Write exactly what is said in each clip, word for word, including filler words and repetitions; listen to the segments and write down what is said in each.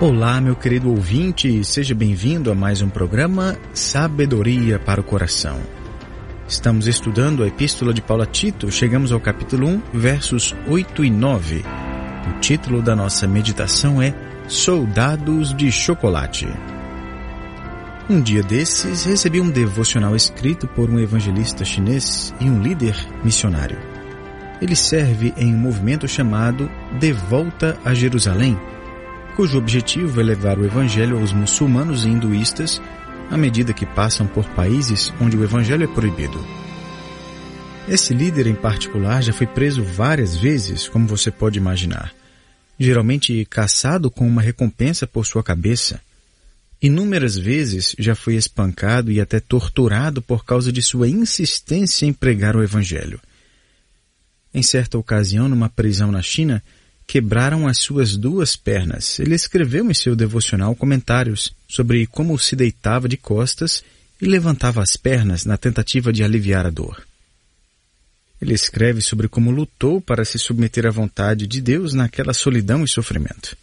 Olá, meu querido ouvinte, seja bem-vindo a mais um programa Sabedoria para o Coração. Estamos estudando a Epístola de Paulo a Tito, chegamos ao capítulo um, versos oito e nove. O título da nossa meditação é Soldados de Chocolate. Um dia desses, recebi um devocional escrito por um evangelista chinês e um líder missionário. Ele serve em um movimento chamado De Volta a Jerusalém, cujo objetivo é levar o evangelho aos muçulmanos e hinduístas à medida que passam por países onde o evangelho é proibido. Esse líder em particular já foi preso várias vezes, como você pode imaginar, geralmente caçado com uma recompensa por sua cabeça. Inúmeras vezes já foi espancado e até torturado por causa de sua insistência em pregar o evangelho. Em certa ocasião, numa prisão na China, quebraram as suas duas pernas. Ele escreveu em seu devocional comentários sobre como se deitava de costas e levantava as pernas na tentativa de aliviar a dor. Ele escreve sobre como lutou para se submeter à vontade de Deus naquela solidão e sofrimento.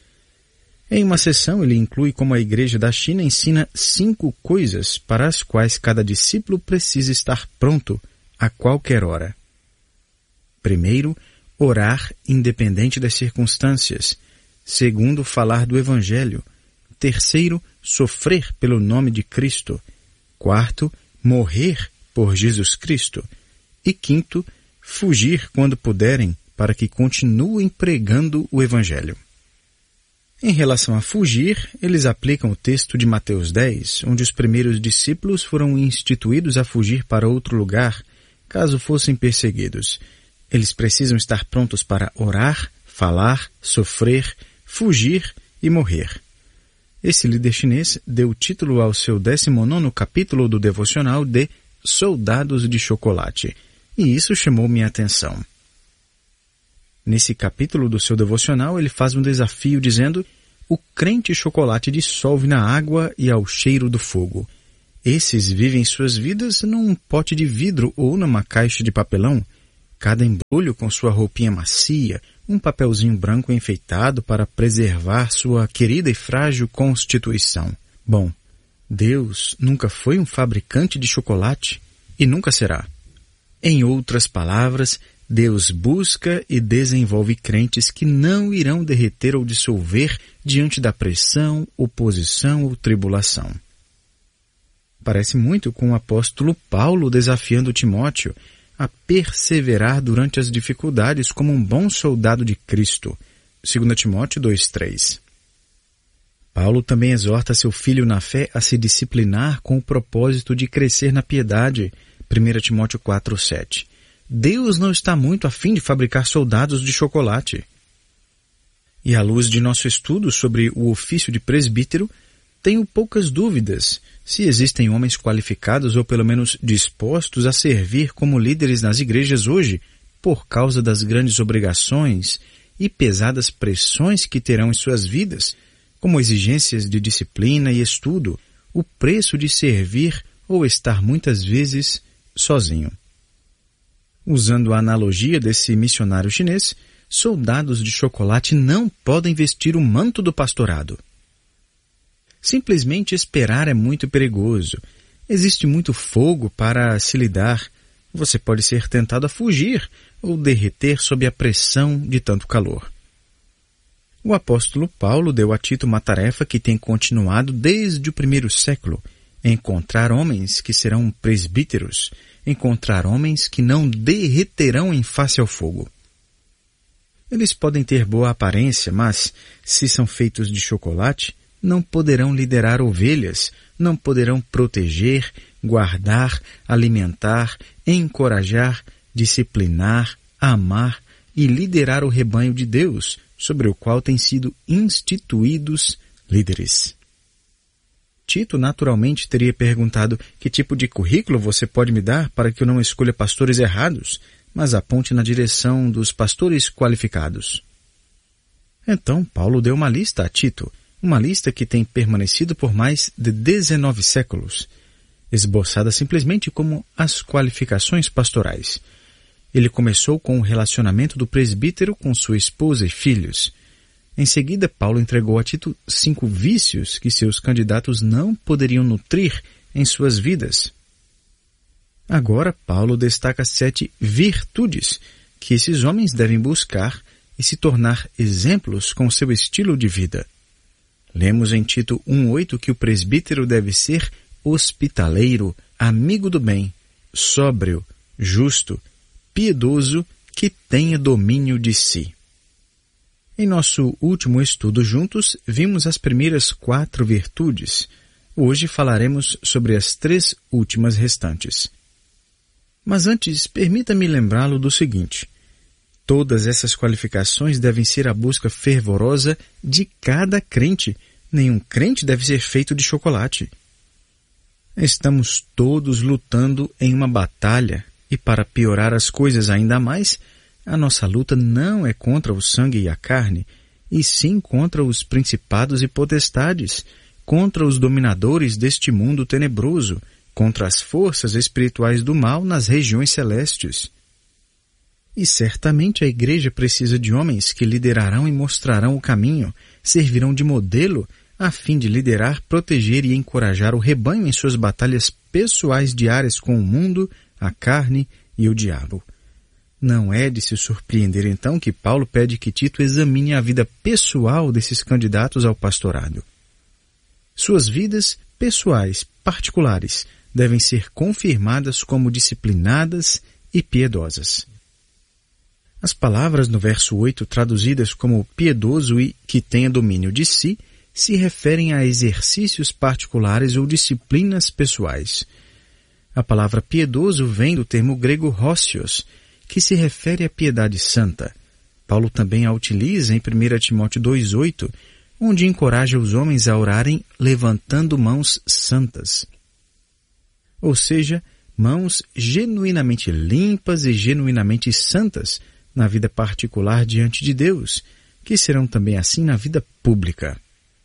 Em uma sessão, ele inclui como a Igreja da China ensina cinco coisas para as quais cada discípulo precisa estar pronto a qualquer hora. Primeiro, orar independente das circunstâncias. Segundo, falar do Evangelho. Terceiro, sofrer pelo nome de Cristo. Quarto, morrer por Jesus Cristo. E quinto, fugir quando puderem para que continuem pregando o Evangelho. Em relação a fugir, eles aplicam o texto de Mateus dez, onde os primeiros discípulos foram instituídos a fugir para outro lugar, caso fossem perseguidos. Eles precisam estar prontos para orar, falar, sofrer, fugir e morrer. Esse líder chinês deu o título ao seu décimo nono capítulo do devocional de Soldados de Chocolate, e isso chamou minha atenção. Nesse capítulo do seu devocional, ele faz um desafio dizendo: o crente chocolate dissolve na água e ao cheiro do fogo. Esses vivem suas vidas num pote de vidro ou numa caixa de papelão, cada embrulho com sua roupinha macia, um papelzinho branco enfeitado para preservar sua querida e frágil constituição. Bom, Deus nunca foi um fabricante de chocolate e nunca será. Em outras palavras, Deus busca e desenvolve crentes que não irão derreter ou dissolver diante da pressão, oposição ou tribulação. Parece muito com o apóstolo Paulo desafiando Timóteo a perseverar durante as dificuldades como um bom soldado de Cristo. Segundo Timóteo dois, três. Paulo também exorta seu filho na fé a se disciplinar com o propósito de crescer na piedade. Primeiro Timóteo quatro, sete. Deus não está muito a fim de fabricar soldados de chocolate. E à luz de nosso estudo sobre o ofício de presbítero, tenho poucas dúvidas se existem homens qualificados ou pelo menos dispostos a servir como líderes nas igrejas hoje por causa das grandes obrigações e pesadas pressões que terão em suas vidas, como exigências de disciplina e estudo, o preço de servir ou estar muitas vezes sozinho. Usando a analogia desse missionário chinês, soldados de chocolate não podem vestir o manto do pastorado. Simplesmente esperar é muito perigoso. Existe muito fogo para se lidar. Você pode ser tentado a fugir ou derreter sob a pressão de tanto calor. O apóstolo Paulo deu a Tito uma tarefa que tem continuado desde o primeiro século: encontrar homens que serão presbíteros, encontrar homens que não derreterão em face ao fogo. Eles podem ter boa aparência, mas, se são feitos de chocolate, não poderão liderar ovelhas, não poderão proteger, guardar, alimentar, encorajar, disciplinar, amar e liderar o rebanho de Deus, sobre o qual têm sido instituídos líderes. Tito naturalmente teria perguntado: que tipo de currículo você pode me dar para que eu não escolha pastores errados, mas aponte na direção dos pastores qualificados? Então Paulo deu uma lista a Tito, uma lista que tem permanecido por mais de dezenove séculos, esboçada simplesmente como as qualificações pastorais. Ele começou com o relacionamento do presbítero com sua esposa e filhos. Em seguida, Paulo entregou a Tito cinco vícios que seus candidatos não poderiam nutrir em suas vidas. Agora, Paulo destaca sete virtudes que esses homens devem buscar e se tornar exemplos com seu estilo de vida. Lemos em Tito um oito que o presbítero deve ser hospitaleiro, amigo do bem, sóbrio, justo, piedoso, que tenha domínio de si. Em nosso último estudo juntos, vimos as primeiras quatro virtudes. Hoje falaremos sobre as três últimas restantes. Mas antes, permita-me lembrá-lo do seguinte: todas essas qualificações devem ser a busca fervorosa de cada crente. Nenhum crente deve ser feito de chocolate. Estamos todos lutando em uma batalha, e para piorar as coisas ainda mais, a nossa luta não é contra o sangue e a carne, e sim contra os principados e potestades, contra os dominadores deste mundo tenebroso, contra as forças espirituais do mal nas regiões celestes. E certamente a igreja precisa de homens que liderarão e mostrarão o caminho, servirão de modelo, a fim de liderar, proteger e encorajar o rebanho em suas batalhas pessoais diárias com o mundo, a carne e o diabo. Não é de se surpreender então que Paulo pede que Tito examine a vida pessoal desses candidatos ao pastorado. Suas vidas pessoais, particulares, devem ser confirmadas como disciplinadas e piedosas. As palavras no verso oito, traduzidas como piedoso e que tenha domínio de si, se referem a exercícios particulares ou disciplinas pessoais. A palavra piedoso vem do termo grego hóscios, que se refere à piedade santa. Paulo também a utiliza em primeira Timóteo dois oito, onde encoraja os homens a orarem levantando mãos santas. Ou seja, mãos genuinamente limpas e genuinamente santas na vida particular diante de Deus, que serão também assim na vida pública.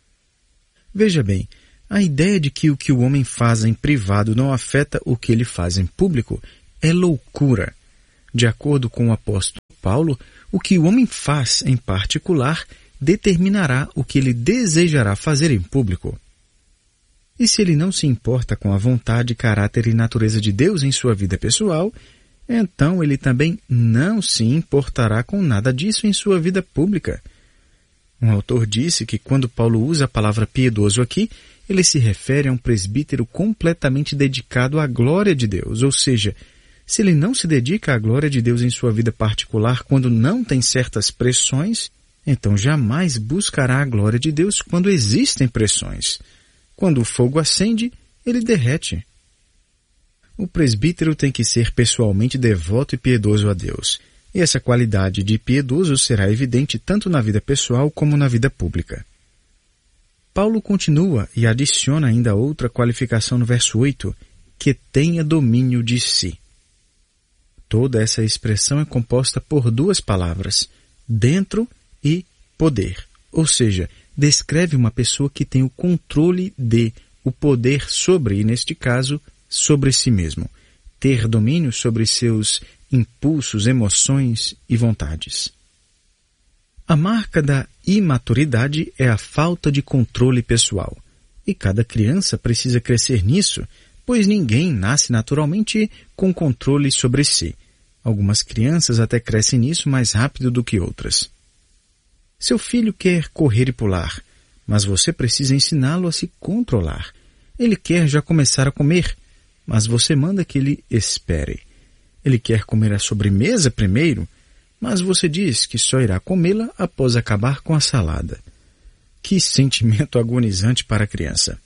Veja bem, a ideia de que o que o homem faz em privado não afeta o que ele faz em público é loucura. De acordo com o apóstolo Paulo, o que o homem faz em particular determinará o que ele desejará fazer em público. E se ele não se importa com a vontade, caráter e natureza de Deus em sua vida pessoal, então ele também não se importará com nada disso em sua vida pública. Um autor disse que quando Paulo usa a palavra piedoso aqui, ele se refere a um presbítero completamente dedicado à glória de Deus, ou seja, se ele não se dedica à glória de Deus em sua vida particular quando não tem certas pressões, então jamais buscará a glória de Deus quando existem pressões. Quando o fogo acende, ele derrete. O presbítero tem que ser pessoalmente devoto e piedoso a Deus. E essa qualidade de piedoso será evidente tanto na vida pessoal como na vida pública. Paulo continua e adiciona ainda outra qualificação no verso oito, que tenha domínio de si. Toda essa expressão é composta por duas palavras, dentro e poder, ou seja, descreve uma pessoa que tem o controle de, o poder sobre, e neste caso, sobre si mesmo, ter domínio sobre seus impulsos, emoções e vontades. A marca da imaturidade é a falta de controle pessoal, e cada criança precisa crescer nisso, pois ninguém nasce naturalmente com controle sobre si. Algumas crianças até crescem nisso mais rápido do que outras. Seu filho quer correr e pular, mas você precisa ensiná-lo a se controlar. Ele quer já começar a comer, mas você manda que ele espere. Ele quer comer a sobremesa primeiro, mas você diz que só irá comê-la após acabar com a salada. Que sentimento agonizante para a criança!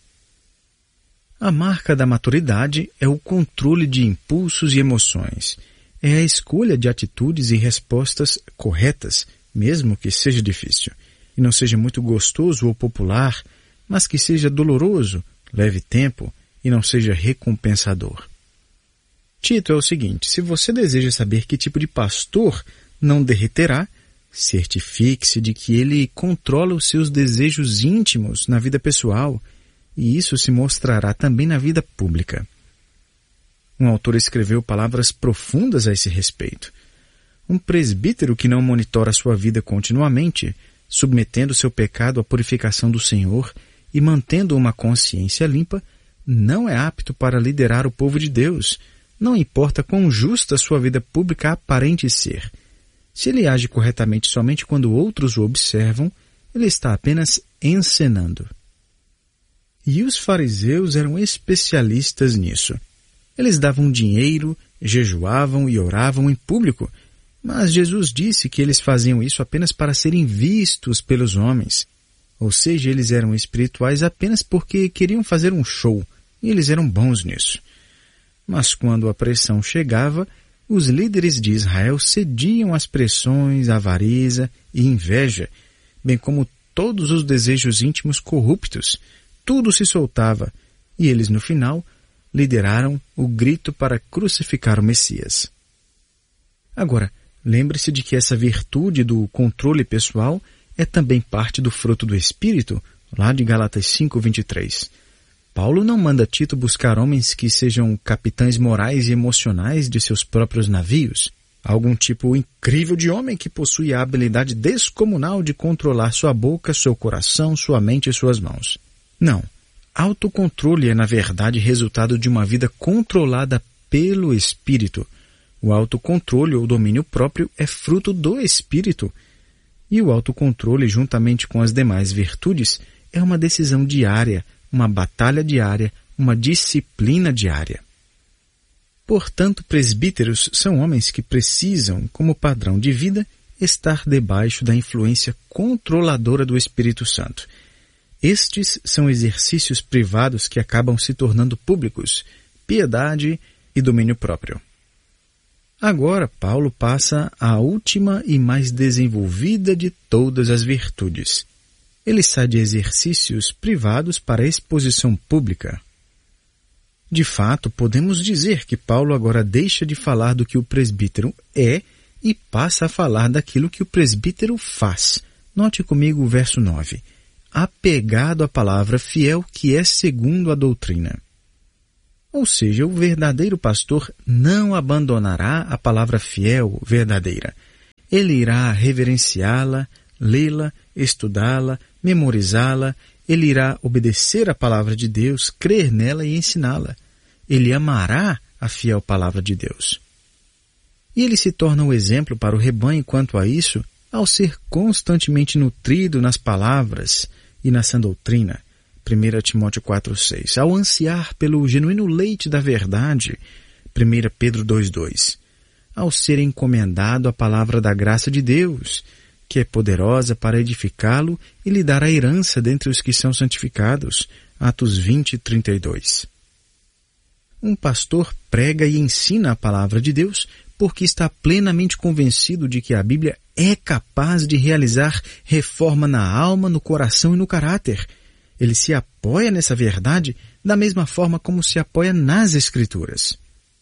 A marca da maturidade é o controle de impulsos e emoções. É a escolha de atitudes e respostas corretas, mesmo que seja difícil, e não seja muito gostoso ou popular, mas que seja doloroso, leve tempo e não seja recompensador. Tito é o seguinte: se você deseja saber que tipo de pastor não derreterá, certifique-se de que ele controla os seus desejos íntimos na vida pessoal, e isso se mostrará também na vida pública. Um autor escreveu palavras profundas a esse respeito. Um presbítero que não monitora sua vida continuamente, submetendo seu pecado à purificação do Senhor e mantendo uma consciência limpa, não é apto para liderar o povo de Deus, não importa quão justa sua vida pública aparente ser. Se ele age corretamente somente quando outros o observam, ele está apenas encenando. E os fariseus eram especialistas nisso. Eles davam dinheiro, jejuavam e oravam em público, mas Jesus disse que eles faziam isso apenas para serem vistos pelos homens. Ou seja, eles eram espirituais apenas porque queriam fazer um show, e eles eram bons nisso. Mas quando a pressão chegava, os líderes de Israel cediam às pressões, avareza e inveja, bem como todos os desejos íntimos corruptos. Tudo se soltava, e eles, no final, lideraram o grito para crucificar o Messias. Agora, lembre-se de que essa virtude do controle pessoal é também parte do fruto do Espírito, lá de Gálatas cinco, vinte e três. Paulo não manda Tito buscar homens que sejam capitães morais e emocionais de seus próprios navios, algum tipo incrível de homem que possui a habilidade descomunal de controlar sua boca, seu coração, sua mente e suas mãos. Não. Autocontrole é, na verdade, resultado de uma vida controlada pelo Espírito. O autocontrole ou domínio próprio é fruto do Espírito. E o autocontrole, juntamente com as demais virtudes, é uma decisão diária, uma batalha diária, uma disciplina diária. Portanto, presbíteros são homens que precisam, como padrão de vida, estar debaixo da influência controladora do Espírito Santo. Estes são exercícios privados que acabam se tornando públicos, piedade e domínio próprio. Agora, Paulo passa à última e mais desenvolvida de todas as virtudes. Ele sai de exercícios privados para exposição pública. De fato, podemos dizer que Paulo agora deixa de falar do que o presbítero é e passa a falar daquilo que o presbítero faz. Note comigo o verso nove. Apegado à palavra fiel que é segundo a doutrina. Ou seja, o verdadeiro pastor não abandonará a palavra fiel, verdadeira. Ele irá reverenciá-la, lê-la, estudá-la, memorizá-la. Ele irá obedecer à palavra de Deus, crer nela e ensiná-la. Ele amará a fiel palavra de Deus. E ele se torna um exemplo para o rebanho quanto a isso, ao ser constantemente nutrido nas palavras e na sã doutrina. primeira Timóteo quatro, seis. Ao ansiar pelo genuíno leite da verdade. primeira Pedro dois, dois. Ao ser encomendado à palavra da graça de Deus, que é poderosa para edificá-lo e lhe dar a herança dentre os que são santificados. Atos vinte, trinta e dois. Um pastor prega e ensina a palavra de Deus porque está plenamente convencido de que a Bíblia é capaz de realizar reforma na alma, no coração e no caráter. Ele se apoia nessa verdade da mesma forma como se apoia nas Escrituras.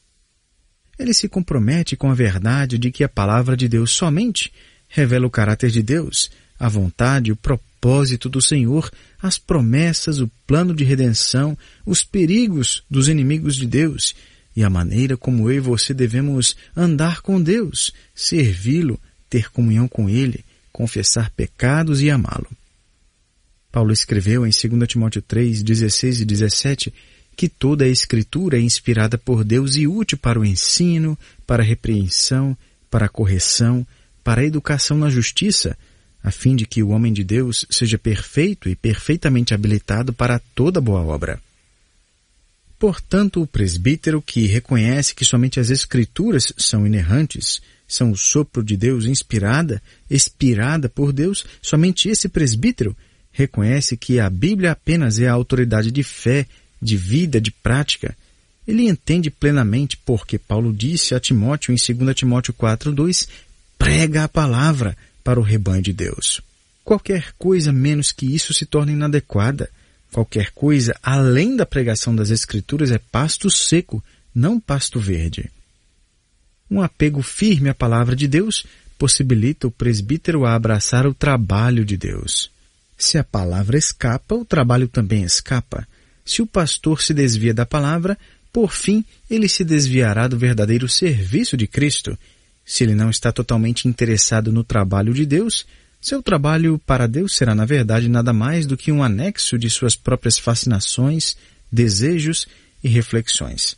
Ele se compromete com a verdade de que a palavra de Deus somente revela o caráter de Deus, a vontade, o propósito do Senhor, as promessas, o plano de redenção, os perigos dos inimigos de Deus e a maneira como eu e você devemos andar com Deus, servi-lo, ter comunhão com Ele, confessar pecados e amá-lo. Paulo escreveu em dois Timóteo três, dezesseis e dezessete que toda a Escritura é inspirada por Deus e útil para o ensino, para a repreensão, para a correção, para a educação na justiça, a fim de que o homem de Deus seja perfeito e perfeitamente habilitado para toda boa obra. Portanto, o presbítero que reconhece que somente as Escrituras são inerrantes, são o sopro de Deus inspirada, expirada por Deus, somente esse presbítero reconhece que a Bíblia apenas é a autoridade de fé, de vida, de prática. Ele entende plenamente porque Paulo disse a Timóteo em dois Timóteo quatro, dois, prega a palavra para o rebanho de Deus. Qualquer coisa menos que isso se torna inadequada. Qualquer coisa além da pregação das Escrituras é pasto seco, não pasto verde. Um apego firme à palavra de Deus possibilita o presbítero a abraçar o trabalho de Deus. Se a palavra escapa, o trabalho também escapa. Se o pastor se desvia da palavra, por fim, ele se desviará do verdadeiro serviço de Cristo. Se ele não está totalmente interessado no trabalho de Deus, Seu trabalho para Deus será, na verdade, nada mais do que um anexo de suas próprias fascinações, desejos e reflexões.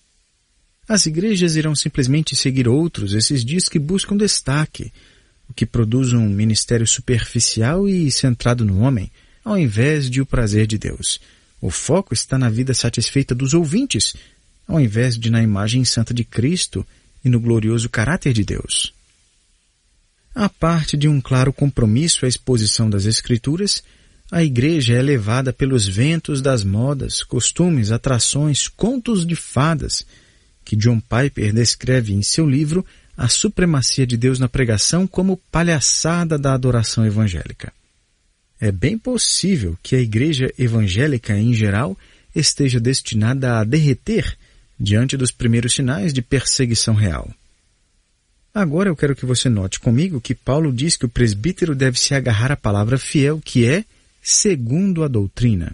As igrejas irão simplesmente seguir outros esses dias que buscam destaque, o que produz um ministério superficial e centrado no homem, ao invés de o prazer de Deus. O foco está na vida satisfeita dos ouvintes, ao invés de na imagem santa de Cristo e no glorioso caráter de Deus. A parte de um claro compromisso à exposição das Escrituras, a igreja é levada pelos ventos das modas, costumes, atrações, contos de fadas, que John Piper descreve em seu livro A Supremacia de Deus na Pregação como palhaçada da adoração evangélica. É bem possível que a igreja evangélica em geral esteja destinada a derreter diante dos primeiros sinais de perseguição real. Agora eu quero que você note comigo que Paulo diz que o presbítero deve se agarrar à palavra fiel, que é segundo a doutrina.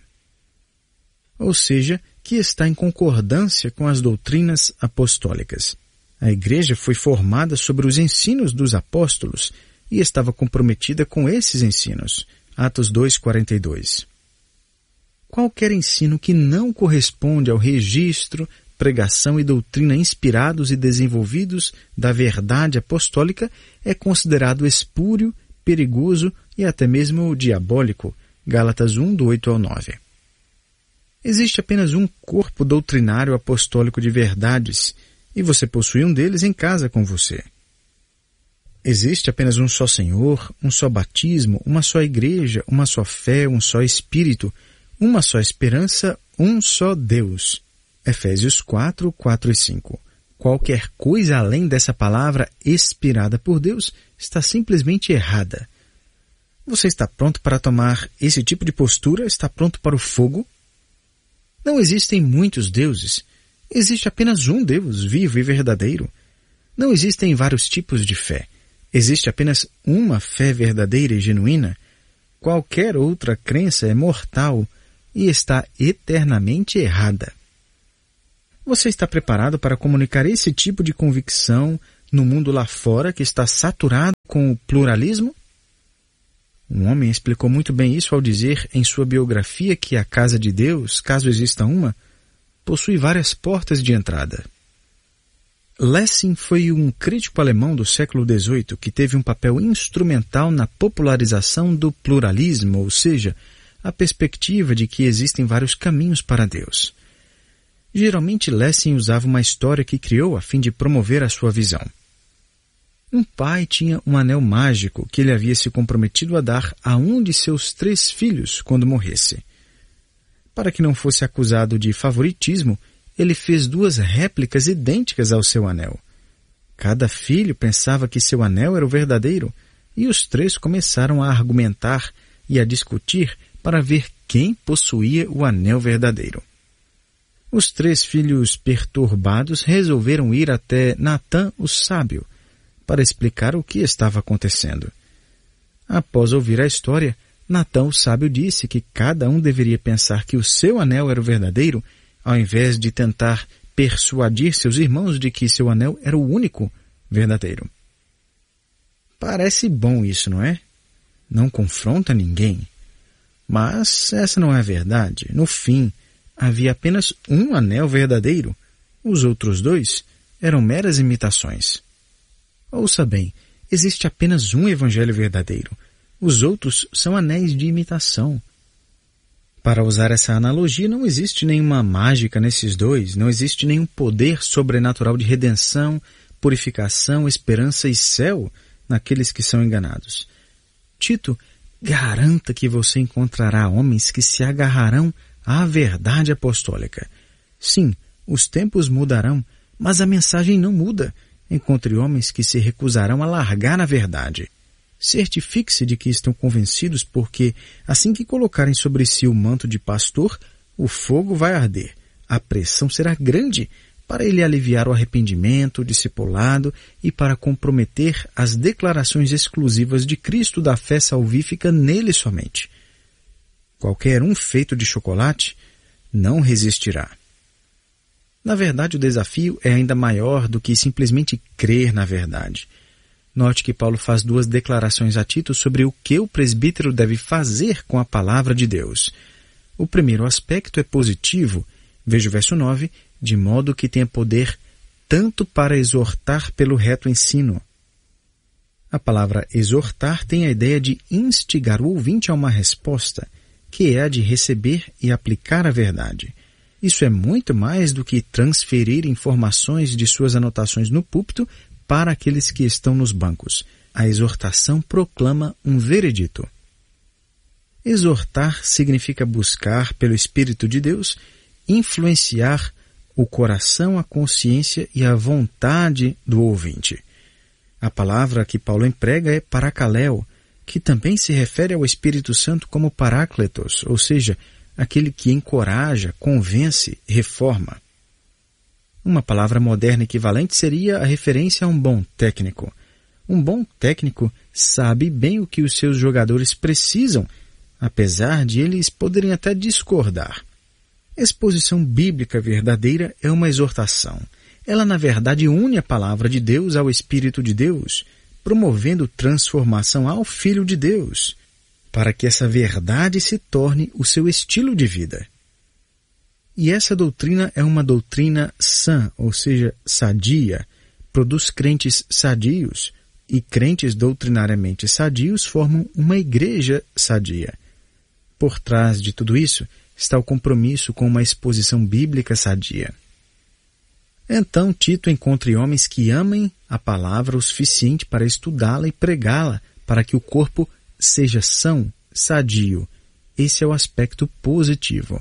Ou seja, que está em concordância com as doutrinas apostólicas. A igreja foi formada sobre os ensinos dos apóstolos e estava comprometida com esses ensinos. Atos dois, quarenta e dois. Qualquer ensino que não corresponde ao registro, pregação e doutrina inspirados e desenvolvidos da verdade apostólica é considerado espúrio, perigoso e até mesmo diabólico. Gálatas um, do oito ao nove. Existe apenas um corpo doutrinário apostólico de verdades, e você possui um deles em casa com você. Existe apenas um só Senhor, um só batismo, uma só igreja, uma só fé, um só Espírito, uma só esperança, um só Deus. Efésios quatro, quatro e cinco. Qualquer coisa além dessa palavra inspirada por Deus está simplesmente errada. Você está pronto para tomar esse tipo de postura? Está pronto para o fogo? Não existem muitos deuses. Existe apenas um Deus vivo e verdadeiro. Não existem vários tipos de fé. Existe apenas uma fé verdadeira e genuína. Qualquer outra crença é mortal e está eternamente errada. Você está preparado para comunicar esse tipo de convicção no mundo lá fora que está saturado com o pluralismo? Um homem explicou muito bem isso ao dizer em sua biografia que a casa de Deus, caso exista uma, possui várias portas de entrada. Lessing foi um crítico alemão do século dezoito que teve um papel instrumental na popularização do pluralismo, ou seja, a perspectiva de que existem vários caminhos para Deus. Geralmente Lessing usava uma história que criou a fim de promover a sua visão. Um pai tinha um anel mágico que ele havia se comprometido a dar a um de seus três filhos quando morresse. Para que não fosse acusado de favoritismo, ele fez duas réplicas idênticas ao seu anel. Cada filho pensava que seu anel era o verdadeiro, e os três começaram a argumentar e a discutir para ver quem possuía o anel verdadeiro. Os três filhos perturbados resolveram ir até Natã, o sábio, para explicar o que estava acontecendo. Após ouvir a história, Natã, o sábio, disse que cada um deveria pensar que o seu anel era o verdadeiro, ao invés de tentar persuadir seus irmãos de que seu anel era o único verdadeiro. Parece bom isso, não é? Não confronta ninguém. Mas essa não é a verdade. No fim, havia apenas um anel verdadeiro. Os outros dois eram meras imitações. Ouça bem, existe apenas um evangelho verdadeiro. Os outros são anéis de imitação. Para usar essa analogia, não existe nenhuma mágica nesses dois, não existe nenhum poder sobrenatural de redenção, purificação, esperança e céu naqueles que são enganados. Tito, garanta que você encontrará homens que se agarrarão à verdade apostólica. Sim, os tempos mudarão, mas a mensagem não muda. Encontre homens que se recusarão a largar a verdade. Certifique-se de que estão convencidos, porque assim que colocarem sobre si o manto de pastor, o fogo vai arder. A pressão será grande para ele aliviar o arrependimento, o discipulado e para comprometer as declarações exclusivas de Cristo da fé salvífica nele somente. Qualquer um feito de chocolate não resistirá. Na verdade, o desafio é ainda maior do que simplesmente crer na verdade. Note que Paulo faz duas declarações a Tito sobre o que o presbítero deve fazer com a palavra de Deus. O primeiro aspecto é positivo, veja o verso nove, de modo que tenha poder tanto para exortar pelo reto ensino. A palavra exortar tem a ideia de instigar o ouvinte a uma resposta, que é a de receber e aplicar a verdade. Isso é muito mais do que transferir informações de suas anotações no púlpito para aqueles que estão nos bancos. A exortação proclama um veredito. Exortar significa buscar, pelo Espírito de Deus, influenciar o coração, a consciência e a vontade do ouvinte. A palavra que Paulo emprega é paracaléu, que também se refere ao Espírito Santo como parácletos, ou seja, aquele que encoraja, convence, reforma. Uma palavra moderna equivalente seria a referência a um bom técnico. Um bom técnico sabe bem o que os seus jogadores precisam, apesar de eles poderem até discordar. Exposição bíblica verdadeira é uma exortação. Ela, na verdade, une a palavra de Deus ao Espírito de Deus, promovendo transformação ao Filho de Deus, para que essa verdade se torne o seu estilo de vida. E essa doutrina é uma doutrina sã, ou seja, sadia, produz crentes sadios, e crentes doutrinariamente sadios formam uma igreja sadia. Por trás de tudo isso está o compromisso com uma exposição bíblica sadia. Então Tito encontre homens que amem a palavra o suficiente para estudá-la e pregá-la, para que o corpo seja são, sadio. Esse é o aspecto positivo.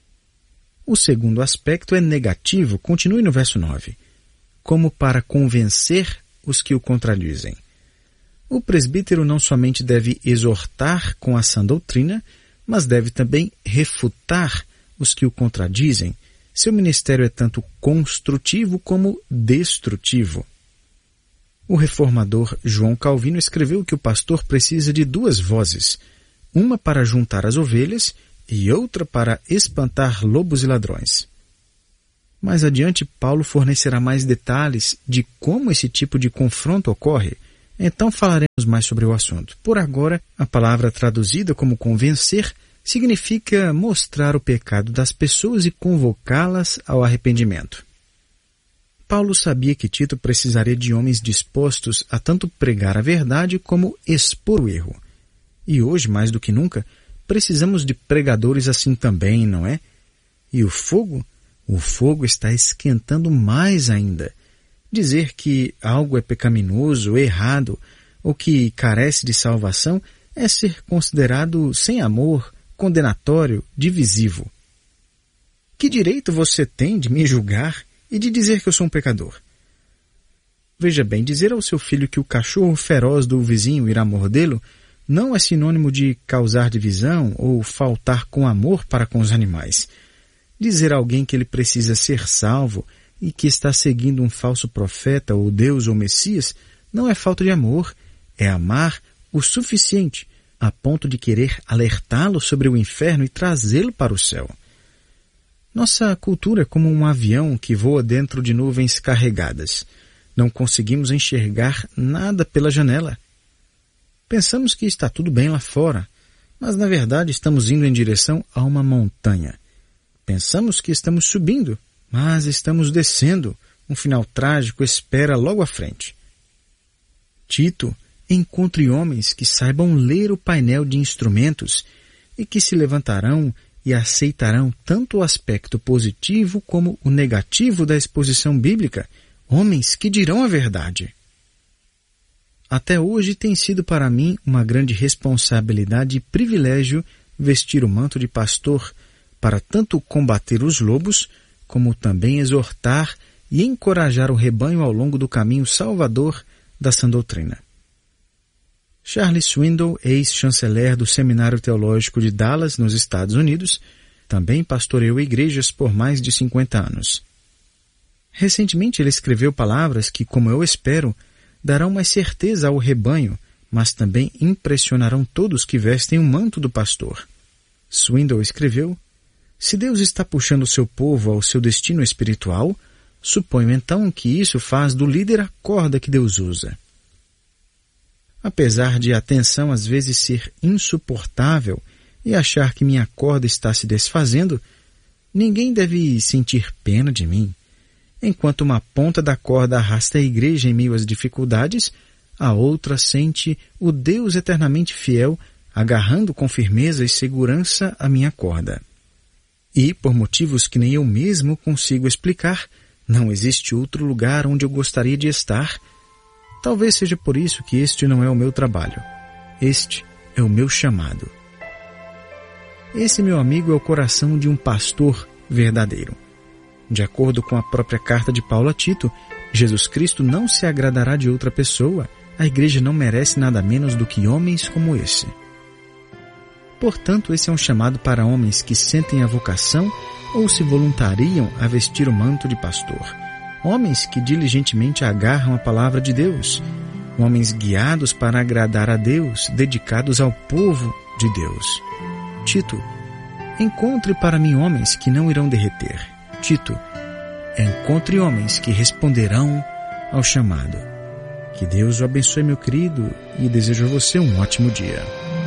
O segundo aspecto é negativo, continue no verso nove, como para convencer os que o contradizem. O presbítero não somente deve exortar com a sã doutrina, mas deve também refutar os que o contradizem. Seu ministério é tanto construtivo como destrutivo. O reformador João Calvino escreveu que o pastor precisa de duas vozes, uma para juntar as ovelhas e outra para espantar lobos e ladrões. Mais adiante, Paulo fornecerá mais detalhes de como esse tipo de confronto ocorre, então falaremos mais sobre o assunto. Por agora, a palavra traduzida como convencer significa mostrar o pecado das pessoas e convocá-las ao arrependimento. Paulo sabia que Tito precisaria de homens dispostos a tanto pregar a verdade como expor o erro. E hoje, mais do que nunca, precisamos de pregadores assim também, não é? E o fogo? O fogo está esquentando mais ainda. Dizer que algo é pecaminoso, errado, ou que carece de salvação é ser considerado sem amor, condenatório, divisivo. Que direito você tem de me julgar e de dizer que eu sou um pecador? Veja bem, dizer ao seu filho que o cachorro feroz do vizinho irá mordê-lo não é sinônimo de causar divisão ou faltar com amor para com os animais. Dizer a alguém que ele precisa ser salvo e que está seguindo um falso profeta ou Deus ou Messias não é falta de amor, é amar o suficiente a ponto de querer alertá-lo sobre o inferno e trazê-lo para o céu. Nossa cultura é como um avião que voa dentro de nuvens carregadas. Não conseguimos enxergar nada pela janela. Pensamos que está tudo bem lá fora, mas na verdade estamos indo em direção a uma montanha. Pensamos que estamos subindo, mas estamos descendo. Um final trágico espera logo à frente. Tito, encontre homens que saibam ler o painel de instrumentos e que se levantarão e aceitarão tanto o aspecto positivo como o negativo da exposição bíblica, homens que dirão a verdade. Até hoje tem sido para mim uma grande responsabilidade e privilégio vestir o manto de pastor para tanto combater os lobos, como também exortar e encorajar o rebanho ao longo do caminho salvador da sã doutrina. Charles Swindoll, ex-chanceler do Seminário Teológico de Dallas, nos Estados Unidos, também pastoreou igrejas por mais de cinquenta anos. Recentemente ele escreveu palavras que, como eu espero, darão mais certeza ao rebanho, mas também impressionarão todos que vestem o manto do pastor. Swindoll escreveu: se Deus está puxando o seu povo ao seu destino espiritual, suponho então que isso faz do líder a corda que Deus usa. Apesar de a tensão às vezes ser insuportável e achar que minha corda está se desfazendo, ninguém deve sentir pena de mim. Enquanto uma ponta da corda arrasta a igreja em meio às dificuldades, a outra sente o Deus eternamente fiel agarrando com firmeza e segurança a minha corda. E, por motivos que nem eu mesmo consigo explicar, não existe outro lugar onde eu gostaria de estar. Talvez seja por isso que este não é o meu trabalho. Este é o meu chamado. Esse, meu amigo, é o coração de um pastor verdadeiro. De acordo com a própria carta de Paulo a Tito, Jesus Cristo não se agradará de outra pessoa. A igreja não merece nada menos do que homens como esse. Portanto, esse é um chamado para homens que sentem a vocação ou se voluntariam a vestir o manto de pastor. Homens que diligentemente agarram a palavra de Deus. Homens guiados para agradar a Deus, dedicados ao povo de Deus. Tito, encontre para mim homens que não irão derreter. Tito, encontre homens que responderão ao chamado. Que Deus o abençoe, meu querido, e desejo a você um ótimo dia.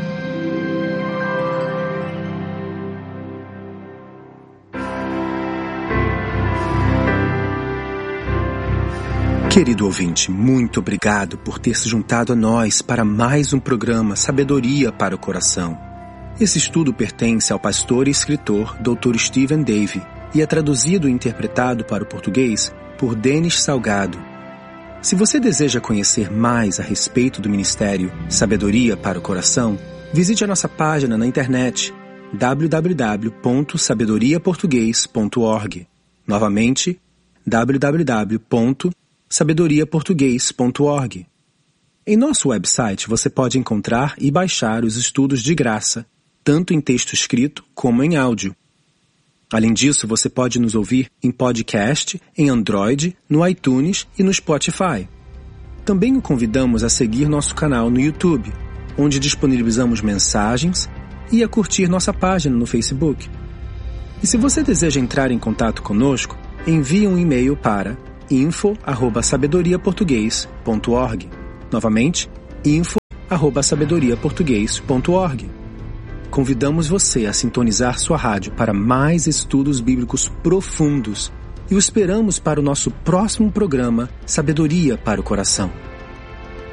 Querido ouvinte, muito obrigado por ter se juntado a nós para mais um programa Sabedoria para o Coração. Esse estudo pertence ao pastor e escritor doutor Stephen Davey e é traduzido e interpretado para o português por Denis Salgado. Se você deseja conhecer mais a respeito do ministério Sabedoria para o Coração, visite a nossa página na internet w w w ponto sabedoria português ponto org. Novamente, w w w ponto sabedoria português ponto org. Em nosso website você pode encontrar e baixar os estudos de graça, tanto em texto escrito como em áudio. Além disso, você pode nos ouvir em podcast, em Android, no iTunes e no Spotify. Também o convidamos a seguir nosso canal no YouTube, onde disponibilizamos mensagens, e a curtir nossa página no Facebook. E se você deseja entrar em contato conosco, envie um e-mail para info arroba sabedoria português ponto org. Novamente, info arroba sabedoria português ponto org. Convidamos você a sintonizar sua rádio para mais estudos bíblicos profundos e o esperamos para o nosso próximo programa Sabedoria para o Coração.